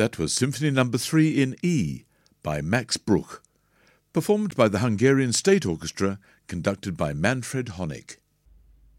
That was Symphony No. 3 in E by Max Bruch, performed by the Hungarian State Orchestra, conducted by Manfred Honeck.